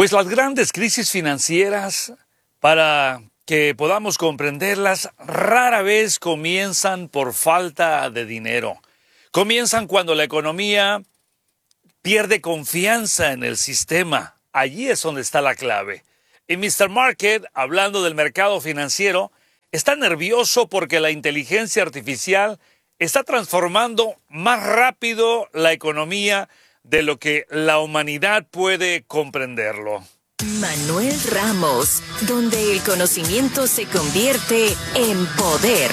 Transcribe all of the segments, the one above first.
Pues las grandes crisis financieras, para que podamos comprenderlas, rara vez comienzan por falta de dinero. Comienzan cuando la economía pierde confianza en el sistema. Allí es donde está la clave. Y Mr. Market, hablando del mercado financiero, está nervioso porque la inteligencia artificial está transformando más rápido la economía de lo que la humanidad puede comprenderlo. Manuel Ramos, donde el conocimiento se convierte en poder.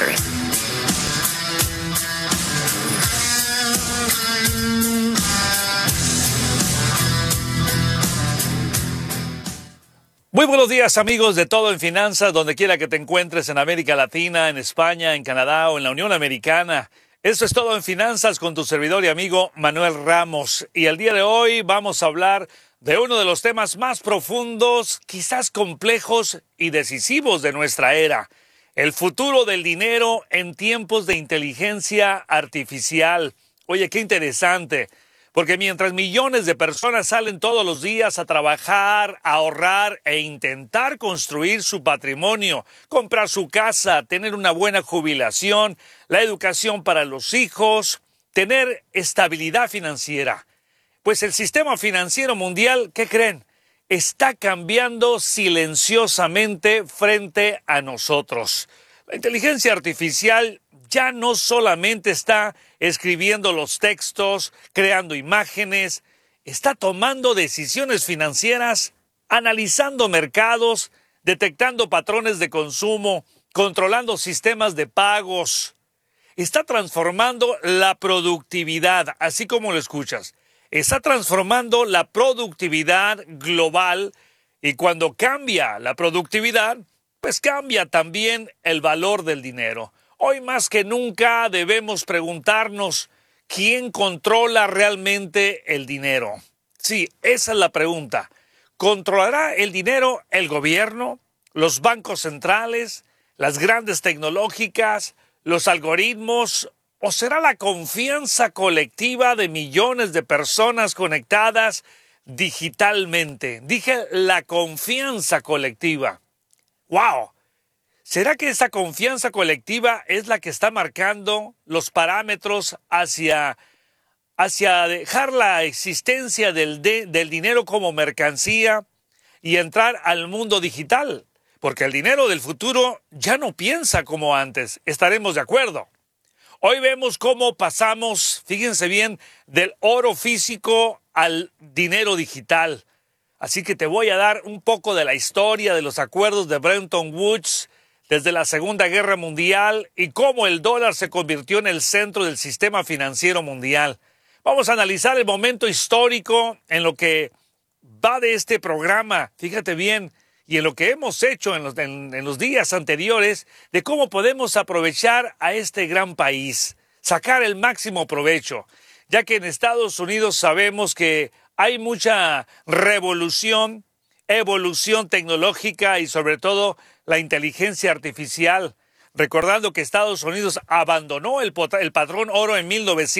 Muy buenos días, amigos de Todo en Finanzas, donde quiera que te encuentres en América Latina, en España, en Canadá o en la Unión Americana. Esto es Todo en Finanzas con tu servidor y amigo Manuel Ramos. Y el día de hoy vamos a hablar de uno de los temas más profundos, quizás complejos y decisivos de nuestra era. El futuro del dinero en tiempos de inteligencia artificial. Oye, qué interesante. Porque mientras millones de personas salen todos los días a trabajar, a ahorrar e intentar construir su patrimonio, comprar su casa, tener una buena jubilación, la educación para los hijos, tener estabilidad financiera, pues el sistema financiero mundial, ¿qué creen? Está cambiando silenciosamente frente a nosotros. La inteligencia artificial ya no solamente está escribiendo los textos, creando imágenes, está tomando decisiones financieras, analizando mercados, detectando patrones de consumo, controlando sistemas de pagos. Está transformando la productividad, así como lo escuchas. Está transformando la productividad global y cuando cambia la productividad, pues cambia también el valor del dinero. Hoy más que nunca debemos preguntarnos ¿quién controla realmente el dinero? Sí, esa es la pregunta. ¿Controlará el dinero el gobierno, los bancos centrales, las grandes tecnológicas, los algoritmos? ¿O será la confianza colectiva de millones de personas conectadas digitalmente? Dije la confianza colectiva. ¡Wow! ¿Será que esa confianza colectiva es la que está marcando los parámetros hacia dejar la existencia del dinero como mercancía y entrar al mundo digital? Porque el dinero del futuro ya no piensa como antes. ¿Estaremos de acuerdo? Hoy vemos cómo pasamos, fíjense bien, del oro físico al dinero digital. Así que te voy a dar un poco de la historia de los acuerdos de Bretton Woods desde la Segunda Guerra Mundial y cómo el dólar se convirtió en el centro del sistema financiero mundial. Vamos a analizar el momento histórico en lo que va de este programa, fíjate bien, y en lo que hemos hecho en los días anteriores, de cómo podemos aprovechar a este gran país, sacar el máximo provecho, ya que en Estados Unidos sabemos que hay mucha revolución, evolución tecnológica y sobre todo la inteligencia artificial. Recordando que Estados Unidos abandonó el patrón oro en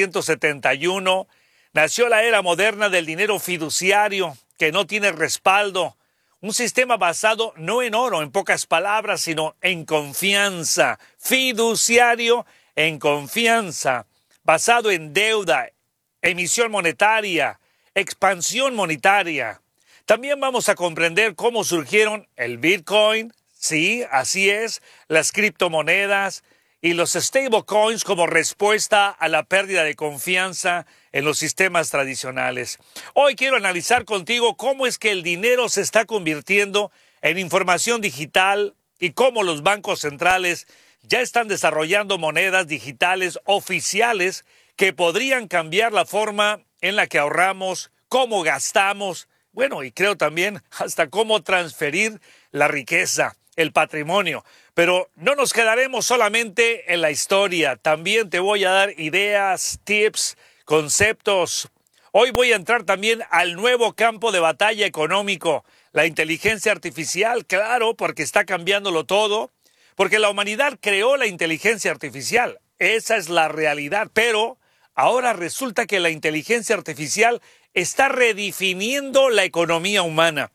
1971, nació la era moderna del dinero fiduciario que no tiene respaldo. Un sistema basado no en oro, en pocas palabras, sino en confianza. Fiduciario en confianza, basado en deuda, emisión monetaria, expansión monetaria. También vamos a comprender cómo surgieron el Bitcoin, sí, así es, las criptomonedas y los stablecoins como respuesta a la pérdida de confianza en los sistemas tradicionales. Hoy quiero analizar contigo cómo es que el dinero se está convirtiendo en información digital y cómo los bancos centrales ya están desarrollando monedas digitales oficiales que podrían cambiar la forma en la que ahorramos, cómo gastamos, bueno, y creo también hasta cómo transferir la riqueza, el patrimonio. Pero no nos quedaremos solamente en la historia, también te voy a dar ideas, tips, conceptos. Hoy voy a entrar también al nuevo campo de batalla económico, la inteligencia artificial, claro, porque está cambiándolo todo, porque la humanidad creó la inteligencia artificial, esa es la realidad, pero ahora resulta que la inteligencia artificial está redefiniendo la economía humana.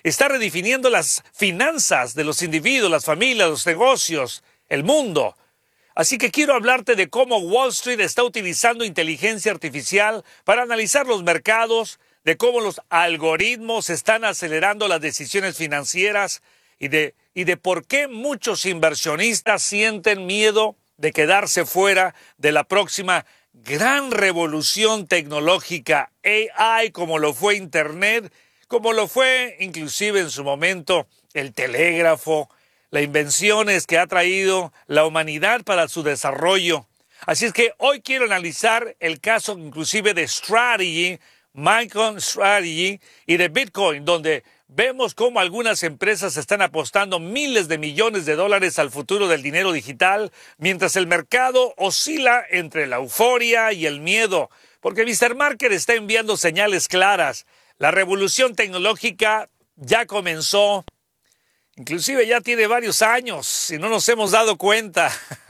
está redefiniendo las finanzas de los individuos, las familias, los negocios, el mundo. Así que quiero hablarte de cómo Wall Street está utilizando inteligencia artificial para analizar los mercados, de cómo los algoritmos están acelerando las decisiones financieras y de por qué muchos inversionistas sienten miedo de quedarse fuera de la próxima gran revolución tecnológica AI, como lo fue Internet, como lo fue inclusive en su momento el telégrafo, las invenciones que ha traído la humanidad para su desarrollo. Así es que hoy quiero analizar el caso inclusive de Strategy, MicroStrategy y de Bitcoin, donde vemos cómo algunas empresas están apostando miles de millones de dólares al futuro del dinero digital, mientras el mercado oscila entre la euforia y el miedo, porque Mr. Market está enviando señales claras. La revolución tecnológica ya comenzó. Inclusive ya tiene varios años y no nos hemos dado cuenta,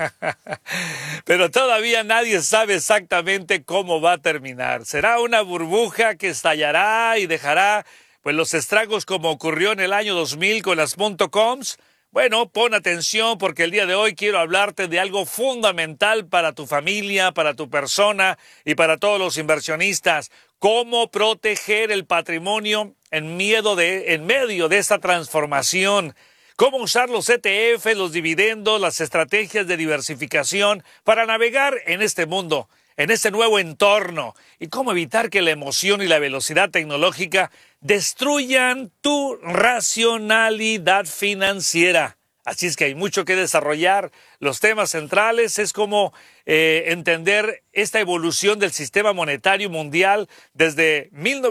pero todavía nadie sabe exactamente cómo va a terminar. ¿Será una burbuja que estallará y dejará pues los estragos como ocurrió en el año 2000 con las .coms? Bueno, pon atención porque el día de hoy quiero hablarte de algo fundamental para tu familia, para tu persona y para todos los inversionistas. Cómo proteger el patrimonio en medio de esta transformación. Cómo usar los ETF, los dividendos, las estrategias de diversificación para navegar en este mundo, en este nuevo entorno. Y cómo evitar que la emoción y la velocidad tecnológica destruyan tu racionalidad financiera. Así es que hay mucho que desarrollar. Los temas centrales es cómo entender esta evolución del sistema monetario mundial desde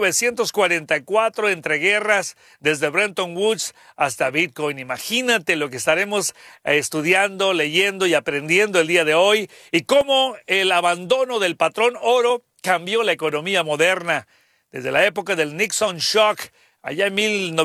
1944 entre guerras, desde Bretton Woods hasta Bitcoin. Imagínate lo que estaremos estudiando, leyendo y aprendiendo el día de hoy y cómo el abandono del patrón oro cambió la economía moderna. Desde la época del Nixon Shock, allá en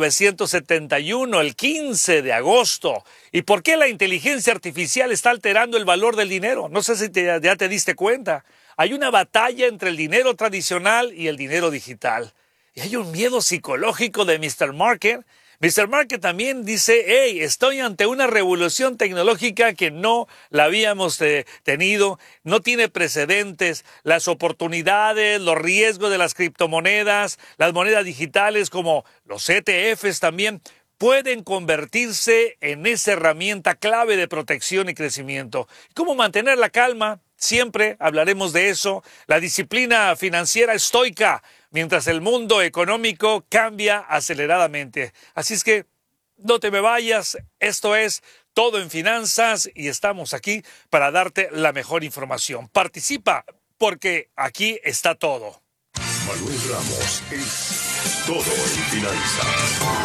1971, el 15 de agosto. ¿Y por qué la inteligencia artificial está alterando el valor del dinero? No sé si ya te diste cuenta. Hay una batalla entre el dinero tradicional y el dinero digital. Y hay un miedo psicológico de Mr. Market. Mr. Market también dice, hey, estoy ante una revolución tecnológica que no la habíamos tenido, no tiene precedentes. Las oportunidades, los riesgos de las criptomonedas, las monedas digitales como los ETFs también pueden convertirse en esa herramienta clave de protección y crecimiento. ¿Cómo mantener la calma? Siempre hablaremos de eso. La disciplina financiera estoica, mientras el mundo económico cambia aceleradamente. Así es que no te me vayas, esto es Todo en Finanzas y estamos aquí para darte la mejor información. Participa porque aquí está todo. Manuel Ramos es Todo en Finanzas.